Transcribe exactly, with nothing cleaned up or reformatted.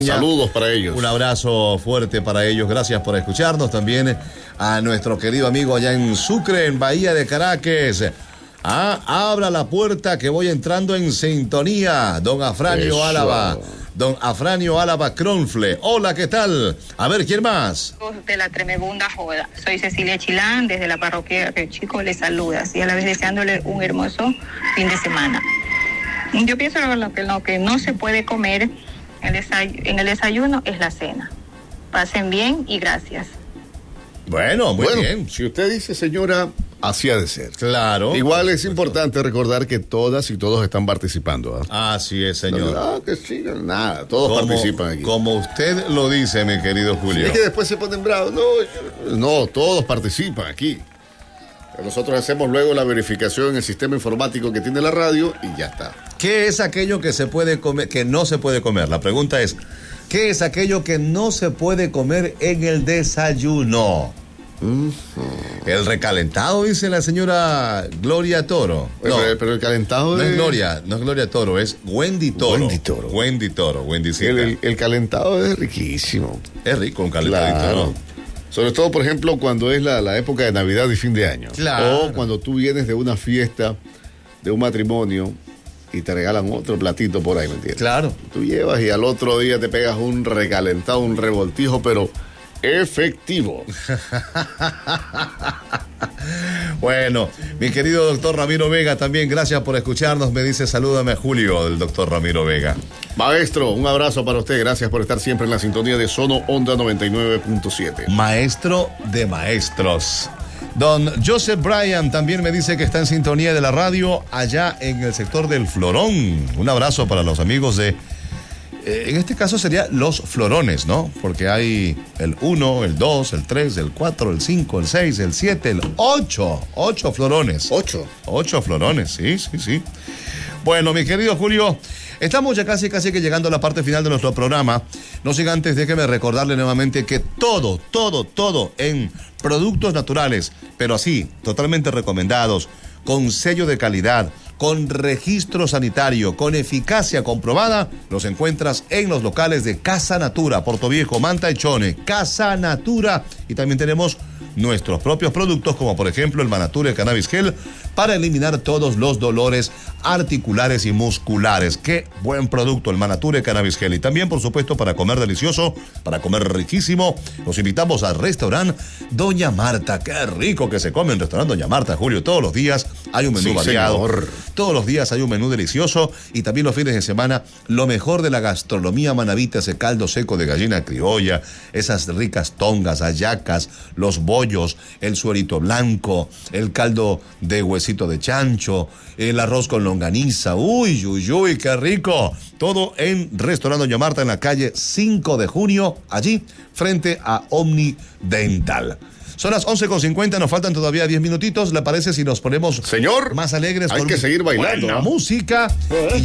Saludos para ellos. Un abrazo fuerte para ellos. Gracias por escucharnos. También a nuestro querido amigo allá en Sucre, en Bahía de Caracas. Ah, abra la puerta que voy entrando en sintonía. Don Afranio Eso. Álava. Don Afranio Álava Cronfle. Hola, ¿qué tal? A ver, ¿quién más? De la tremebunda joda. Soy Cecilia Chilán, desde la parroquia de Chico les saluda. Y a la vez deseándole un hermoso fin de semana. Yo pienso que lo que, lo que no se puede comer en el, desay- en el desayuno es la cena. Pasen bien y gracias. Bueno, muy bueno, bien. Si usted dice, señora, así ha de ser. Claro. Igual es importante recordar que todas y todos están participando. ¿eh? Así es, señor. No, no, que sigan, nada, todos como, participan aquí. Como usted lo dice, mi querido Julio. Es que después se ponen bravos. No, yo, no, todos participan aquí. Nosotros hacemos luego la verificación en el sistema informático que tiene la radio y ya está. ¿Qué es aquello que se puede comer, que no se puede comer? La pregunta es, ¿qué es aquello que no se puede comer en el desayuno? Uh-huh. El recalentado, dice la señora Gloria Toro. No, pero, pero el calentado no de... es Gloria, no es Gloria Toro, es Wendy Toro. Wendy Toro. Wendy Toro, Wendy el, el, el calentado es riquísimo. Es rico un calentadito, claro. ¿no? Sobre todo, por ejemplo, cuando es la, la época de Navidad y fin de año. Claro. O cuando tú vienes de una fiesta, de un matrimonio, y te regalan otro platito por ahí, ¿me entiendes? Claro. Tú llevas y al otro día te pegas un recalentado, un revoltijo, pero efectivo. Bueno, mi querido doctor Ramiro Vega, también gracias por escucharnos. Me dice, salúdame a Julio, el doctor Ramiro Vega. Maestro, un abrazo para usted. Gracias por estar siempre en la sintonía de Sono Onda noventa y nueve punto siete. Maestro de maestros. Don Joseph Bryan también me dice que está en sintonía de la radio allá en el sector del Florón. Un abrazo para los amigos de... Eh, en este caso sería Los Florones, ¿no? Porque hay el uno, el dos, el tres, el cuatro, el cinco, el seis, el siete, el ocho. Ocho Florones. Ocho. Ocho Florones, sí, sí, sí. Bueno, mi querido Julio, estamos ya casi, casi que llegando a la parte final de nuestro programa. No sin antes, déjeme recordarle nuevamente que todo, todo, todo en productos naturales, pero así, totalmente recomendados, con sello de calidad, con registro sanitario, con eficacia comprobada, los encuentras en los locales de Casa Natura, Portoviejo, Manta y Chone. Casa Natura. Y también tenemos nuestros propios productos, como por ejemplo el Manature Cannabis Gel, para eliminar todos los dolores articulares y musculares. Qué buen producto el Manature Cannabis Gel. Y también, por supuesto, para comer delicioso, para comer riquísimo, los invitamos al restaurante Doña Marta. Qué rico que se come en el restaurante Doña Marta, Julio. Todos los días hay un menú Sí, variado. señor. Todos los días hay un menú delicioso y también los fines de semana lo mejor de la gastronomía manabita, ese caldo seco de gallina criolla, esas ricas tongas, hallacas, los bollos, el suerito blanco, el caldo de huesito de chancho, el arroz con longaniza. Uy, uy, uy, qué rico. Todo en Restaurante Doña Marta en la calle cinco de junio, allí frente a Omni Dental. Son las once con cincuenta, nos faltan todavía diez minutitos. ¿Le parece si nos ponemos Señor, más alegres? hay con que seguir bailando. La música.